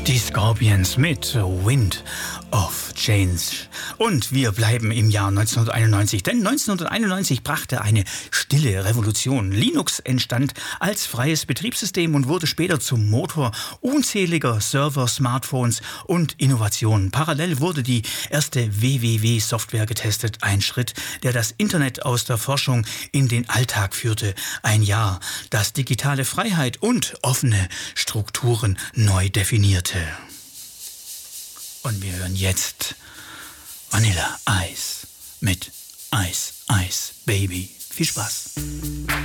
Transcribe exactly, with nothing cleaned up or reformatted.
Die Scorpions mit Wind of Change. Und wir bleiben im Jahr neunzehnhunderteinundneunzig, denn neunzehnhunderteinundneunzig brachte eine stille Revolution. Linux entstand als freies Betriebssystem und wurde später zum Motor unzähliger Server, Smartphones und Innovationen. Parallel wurde die erste W W W-Software getestet, ein Schritt, der das Internet aus der Forschung in den Alltag führte. Ein Jahr, das digitale Freiheit und offene Strukturen neu definierte. Und wir hören jetzt Vanilla Ice mit Ice Ice Baby. Viel Spaß!